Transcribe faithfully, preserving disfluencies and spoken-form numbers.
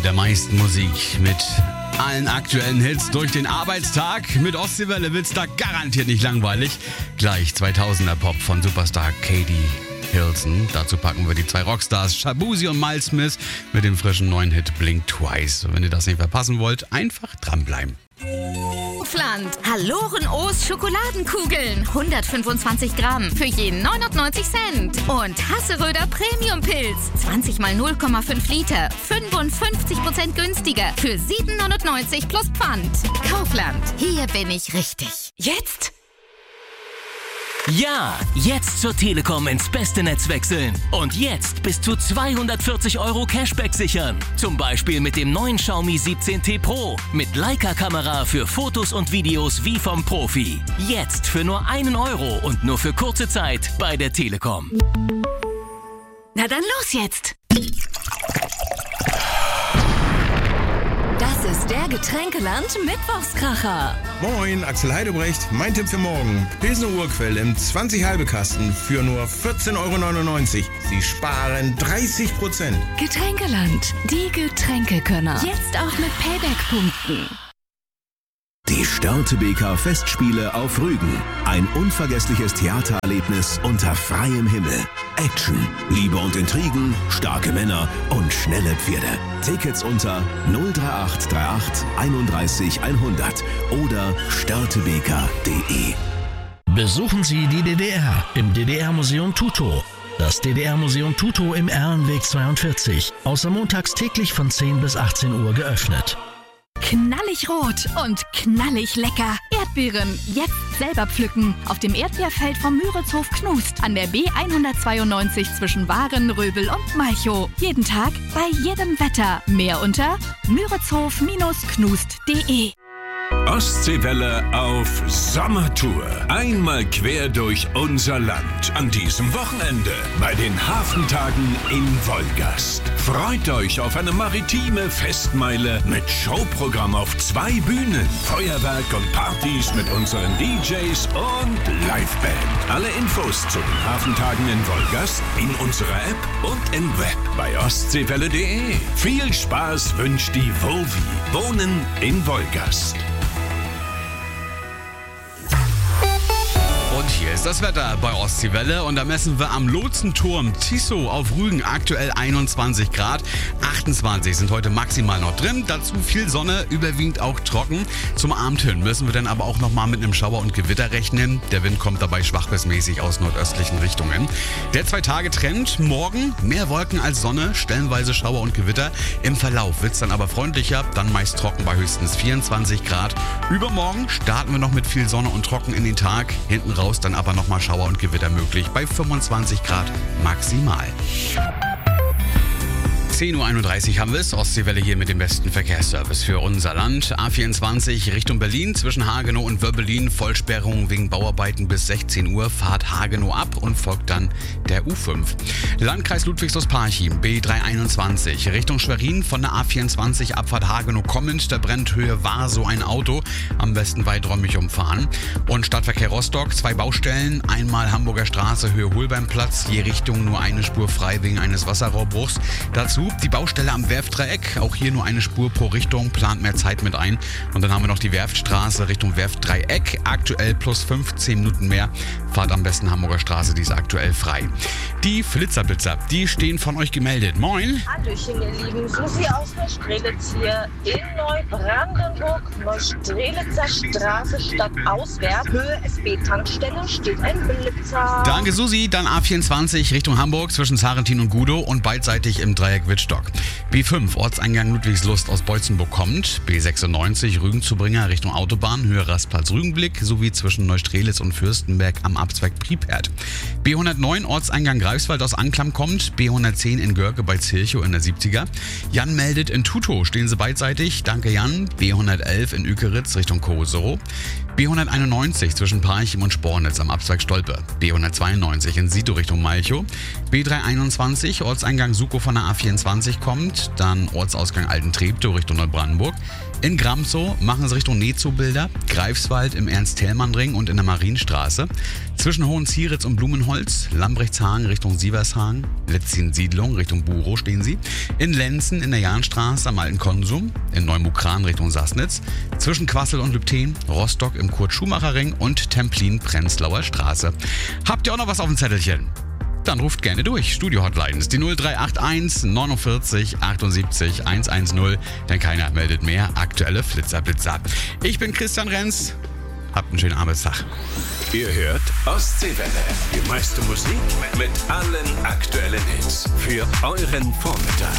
mit der meisten Musik, mit allen aktuellen Hits durch den Arbeitstag. Mit Ostseewelle wird's da garantiert nicht langweilig. Gleich zweitausender Pop von Superstar Katie Hilson. Dazu packen wir die zwei Rockstars Shaboozey und Miles Smith mit dem frischen neuen Hit Blink Twice. Und wenn ihr das nicht verpassen wollt, einfach dranbleiben. Kaufland. Halloren O's Schokoladenkugeln. hundertfünfundzwanzig Gramm für jeden neunundneunzig Cent. Und Hasseröder Premium Pilz. zwanzig mal null Komma fünf Liter. fünfundfünfzig Prozent günstiger. Für sieben neunundneunzig plus Pfand. Kaufland. Hier bin ich richtig. Jetzt? Ja, jetzt zur Telekom ins beste Netz wechseln. Und jetzt bis zu zweihundertvierzig Euro Cashback sichern. Zum Beispiel mit dem neuen Xiaomi siebzehn T Pro. Mit Leica-Kamera für Fotos und Videos wie vom Profi. Jetzt für nur einen Euro und nur für kurze Zeit bei der Telekom. Na dann los jetzt. Das ist der Getränkeland Mittwochskracher. Moin, Axel Heidebrecht. Mein Tipp für morgen. Pilsner Urquell im zwanzig halbe Kasten für nur vierzehn Euro neunundneunzig. Sie sparen dreißig Prozent. Getränkeland, die Getränkekönner. Jetzt auch mit Payback-Punkten. Die Störtebeker Festspiele auf Rügen. Ein unvergessliches Theatererlebnis unter freiem Himmel. Action, Liebe und Intrigen, starke Männer und schnelle Pferde. Tickets unter null drei acht drei acht einunddreißig hundert oder störtebeker punkt de. Besuchen Sie die D D R im D D R-Museum Tutow. Das D D R-Museum Tutow im Erlenweg zweiundvierzig. Außer montags täglich von zehn bis achtzehn Uhr geöffnet. Knallig rot und knallig lecker. Erdbeeren jetzt selber pflücken. Auf dem Erdbeerfeld vom Müritzhof Knust an der B hundertzweiundneunzig zwischen Waren, Röbel und Malchow. Jeden Tag, bei jedem Wetter. Mehr unter müritzhof Knust punkt de. Ostseewelle auf Sommertour. Einmal quer durch unser Land. An diesem Wochenende bei den Hafentagen in Wolgast. Freut euch auf eine maritime Festmeile mit Showprogramm auf zwei Bühnen, Feuerwerk und Partys mit unseren D Js und Liveband. Alle Infos zu den Hafentagen in Wolgast in unserer App und im Web bei ostseewelle punkt de. Viel Spaß wünscht die Wowi. Wohnen in Wolgast. Und hier ist das Wetter bei Ostseewelle und da messen wir am Lotsenturm Tiso auf Rügen aktuell einundzwanzig Grad. achtundzwanzig sind heute maximal noch drin, dazu viel Sonne, überwiegend auch trocken. Zum Abend hin müssen wir dann aber auch nochmal mit einem Schauer und Gewitter rechnen. Der Wind kommt dabei schwach bis mäßig aus nordöstlichen Richtungen. Der Zwei-Tage-Trend, morgen mehr Wolken als Sonne, stellenweise Schauer und Gewitter. Im Verlauf wird es dann aber freundlicher, dann meist trocken bei höchstens vierundzwanzig Grad. Übermorgen starten wir noch mit viel Sonne und trocken in den Tag, hinten raus dann aber nochmal Schauer und Gewitter möglich bei fünfundzwanzig Grad maximal. zehn Uhr einunddreißig haben wir es. Ostseewelle hier mit dem besten Verkehrsservice für unser Land. A vierundzwanzig Richtung Berlin zwischen Hagenow und Wöbbelin. Vollsperrung wegen Bauarbeiten bis sechzehn Uhr. Fahrt Hagenow ab und folgt dann der U fünf. Landkreis Ludwigslust-Parchim B dreihunderteinundzwanzig Richtung Schwerin von der A vierundzwanzig Abfahrt Hagenow kommend. Der Brennhöhe war so ein Auto. Am besten weiträumig umfahren. Und Stadtverkehr Rostock. Zwei Baustellen. Einmal Hamburger Straße Höhe Holbeinplatz. Je Richtung nur eine Spur frei wegen eines Wasserrohrbruchs. Dazu die Baustelle am Werftdreieck, auch hier nur eine Spur pro Richtung, plant mehr Zeit mit ein. Und dann haben wir noch die Werftstraße Richtung Werftdreieck, aktuell plus fünfzehn Minuten mehr. Fahrt am besten Hamburger Straße, die ist aktuell frei. Die Flitzerblitzer, die stehen von euch gemeldet. Moin! Hallöchen, ihr Lieben, Susi aus Neustrelitz hier in Neubrandenburg, Neustrelitzer Straße stadtauswärts, Höhe S B-Tankstelle, steht ein Blitzer. Danke Susi, dann A vierundzwanzig Richtung Hamburg zwischen Sarentin und Gudow und beidseitig im Dreieck Wittstock. B fünf, Ortseingang Ludwigslust aus Beutzenburg kommt. B sechsundneunzig, Rügen-Zubringer Richtung Autobahn, Höhe Rastplatz-Rügenblick sowie zwischen Neustrelitz und Fürstenberg am Abzweig Priepert. B hundertneun, Ortseingang Greifswald aus Anklam kommt. B hundertzehn in Görke bei Zilchow in der siebziger. Jan meldet in Tutow, stehen sie beidseitig. Danke Jan. B hundertelf in Ükeritz Richtung Koserow. B hunderteinundneunzig zwischen Parchim und Spornitz am Abzweig Stolpe. B hundertzweiundneunzig in Sito Richtung Malchow. B dreihunderteinundzwanzig, Ortseingang Sukow von der A vierundzwanzig kommt. Dann Ortsausgang Altentreptow Richtung Neubrandenburg. In Gramsow machen sie Richtung Nezow-Bilder, Greifswald im Ernst-Thälmann-Ring und in der Marienstraße. Zwischen Hohenzieritz und Blumenholz, Lambrechtshagen Richtung Sievershagen, Letzin-Siedlung Richtung Burow stehen sie. In Lenzen in der Jahnstraße am Alten Konsum, in Neumukran Richtung Sassnitz, zwischen Quassel und Lübten, Rostock im Kurt-Schumacher-Ring und Templin-Prenzlauer Straße. Habt ihr auch noch was auf dem Zettelchen? Dann ruft gerne durch. Studio-Hotline ist die null drei acht eins neunundvierzig achtundsiebzig hundertzehn, denn keiner meldet mehr. Aktuelle Flitzer-Blitzer. Ich bin Christian Renz. Habt einen schönen Arbeitstag. Ihr hört Ostseewelle. Die meiste Musik mit allen aktuellen Hits für euren Vormittag.